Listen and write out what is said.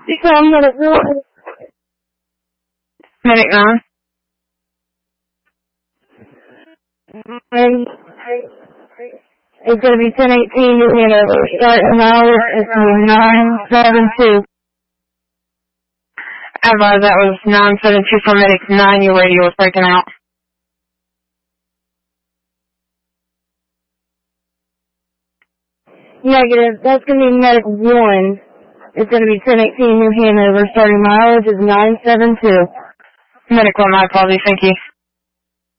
You tell them that it was. Medic 9. It's going to be 1018 New Hanover. Starting hour is 972. I advise that was 972 for Medic 9. Your radio was breaking out. Negative. That's going to be Medic 1. It's going to be 1018 New Hanover. Starting mileage is 972. Medic 1, my apologies. Thank you.